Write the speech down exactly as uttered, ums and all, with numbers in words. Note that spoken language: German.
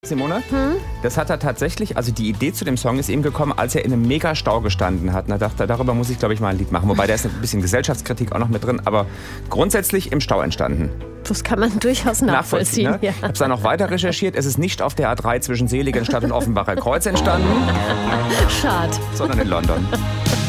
Simone, hm? Das hat er tatsächlich, also die Idee zu dem Song ist ihm gekommen, als er in einem Mega-Stau gestanden hat. Und da dachte er, darüber muss ich, glaube ich, mal ein Lied machen. Wobei, da ist ein bisschen Gesellschaftskritik auch noch mit drin, aber grundsätzlich im Stau entstanden. Das kann man durchaus nachvollziehen. nachvollziehen ne? ja. Ich habe es dann noch weiter recherchiert. Es ist nicht auf der A drei zwischen Seligenstadt und Offenbacher Kreuz entstanden. Schade. Sondern in London.